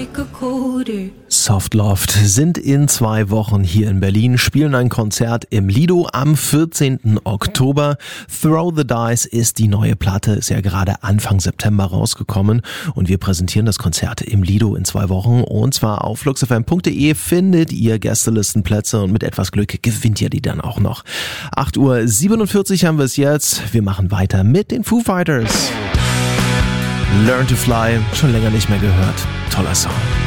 like a quarter. Softloft sind in 2 Wochen hier in Berlin, spielen ein Konzert im Lido am 14. Oktober. Throw the Dice ist die neue Platte, ist ja gerade Anfang September rausgekommen und wir präsentieren das Konzert im Lido in 2 Wochen und zwar auf fluxfm.de findet ihr Gästelistenplätze und mit etwas Glück gewinnt ihr die dann auch noch. 8:47 Uhr haben wir es jetzt. Wir machen weiter mit den Foo Fighters. Learn to Fly, schon länger nicht mehr gehört. Toller Song.